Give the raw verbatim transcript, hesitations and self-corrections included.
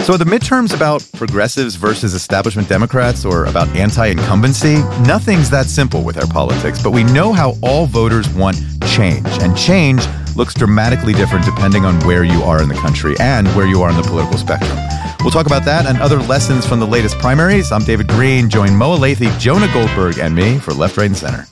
So are the midterms about progressives versus establishment Democrats or about anti-incumbency? Nothing's that simple with our politics, but we know how all voters want change. And change looks dramatically different depending on where you are in the country and where you are in the political spectrum. We'll talk about that and other lessons from the latest primaries. I'm David Green. Join Mo Elleithee, Jonah Goldberg, and me for Left, Right, and Center.